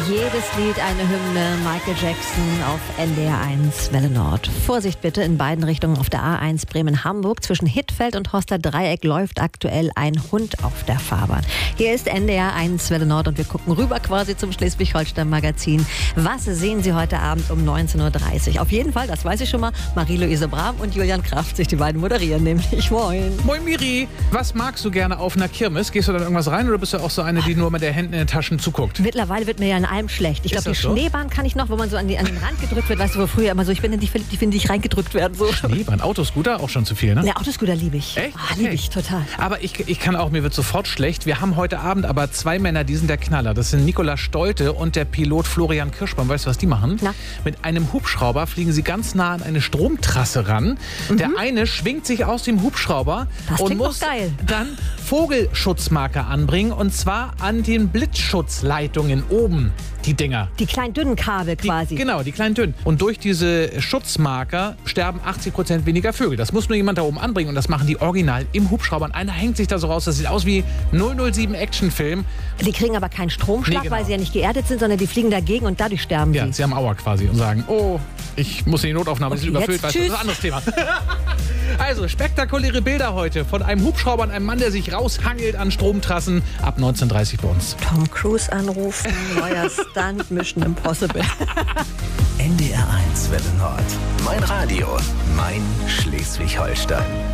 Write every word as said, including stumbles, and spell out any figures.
Jedes Lied eine Hymne. Michael Jackson auf N D R eins Welle Nord. Vorsicht bitte in beiden Richtungen auf der A eins Bremen-Hamburg. Zwischen Hittfeld und Horster Dreieck läuft aktuell ein Hund auf der Fahrbahn. Hier ist N D R eins Welle Nord und wir gucken rüber quasi zum Schleswig-Holstein-Magazin. Was sehen Sie heute Abend um neunzehn Uhr dreißig? Auf jeden Fall, das weiß ich schon mal, Marie-Louise Brahm und Julian Kraft, sich die beiden moderieren, nämlich moin. Moin Miri, was magst du gerne auf einer Kirmes? Gehst du dann irgendwas rein oder bist du auch so eine, die nur mit der Händen in den Taschen zuguckt? Mittlerweile wird mir ja in allem schlecht. Ich glaube, die so? Schneebahn kann ich noch, wo man so an, die, an den Rand gedrückt wird. Weißt du, wo früher immer so, ich bin die, die finde ich reingedrückt werden. So. Schneebahn, Autoscooter auch schon zu viel, ne? Der Autoscooter liebe ich. Echt? Ah, Okay. liebe ich total. Aber ich, ich kann auch, mir wird sofort schlecht. Wir haben heute Abend aber zwei Männer, die sind der Knaller. Das sind Nicola Stolte und der Pilot Florian Kirschbaum. Weißt du, was die machen? Na? Mit einem Hubschrauber fliegen sie ganz nah an eine Stromtrasse ran. Mhm. Der eine schwingt sich aus dem Hubschrauber Das und klingt muss doch geil. dann Vogelschutzmarker anbringen. Und zwar an den Blitzschutzleitungen oben, die Dinger. Die kleinen dünnen Kabel Die, quasi. genau, die kleinen dünnen. Und durch diese Schutzmarker sterben achtzig Prozent weniger Vögel. Das muss nur jemand da oben anbringen und das machen die original im Hubschrauber. Und einer hängt sich da so raus, das sieht aus wie null null sieben Actionfilm. Die kriegen aber keinen Stromschlag, Nee, genau. weil sie ja nicht geerdet sind, sondern die fliegen dagegen und dadurch sterben Ja, sie. sie haben Aua quasi und sagen, oh, ich muss in die Notaufnahme, die Okay, sind überfüllt. jetzt Weißt du, das ist ein anderes Thema. Also, spektakuläre Bilder heute von einem Hubschrauber und einem Mann, der sich raushangelt an Stromtrassen ab neunzehn Uhr dreißig bei uns. Tom Cruise anrufen, neuer Stunt, Mission Impossible. N D R eins Welle Nord. Mein Radio, mein Schleswig-Holstein.